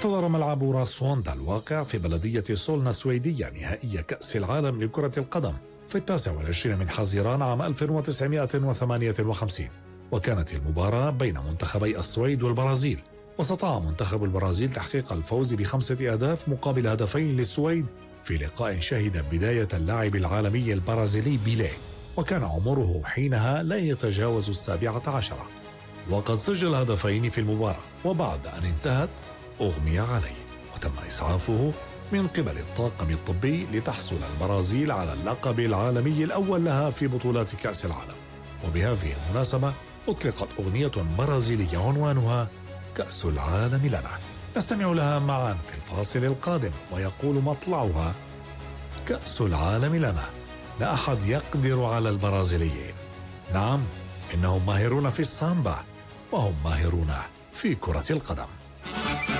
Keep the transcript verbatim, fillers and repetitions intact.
احتضر ملعب راسوندا الواقع في بلدية سولنا السويدية نهائي كأس العالم لكرة القدم في التاسع والعشرين من حزيران عام ألف وتسعمائة وثمانية وخمسين، وكانت المباراة بين منتخبي السويد والبرازيل، واستطاع منتخب البرازيل تحقيق الفوز بخمسة أهداف مقابل هدفين للسويد في لقاء شهد بداية اللاعب العالمي البرازيلي بيليه، وكان عمره حينها لا يتجاوز السابعة عشرة، وقد سجل هدفين في المباراة. وبعد أن انتهت أغمي عليه، وتم إسعافه من قبل الطاقم الطبي لتحصل البرازيل على اللقب العالمي الأول لها في بطولات كأس العالم. وبهذه المناسبة أطلقت أغنية برازيلية عنوانها كأس العالم لنا، نستمع لها معا في الفاصل القادم، ويقول مطلعها: كأس العالم لنا، لا أحد يقدر على البرازيليين. نعم، إنهم ماهرون في السامبا، وهم ماهرون في كرة القدم.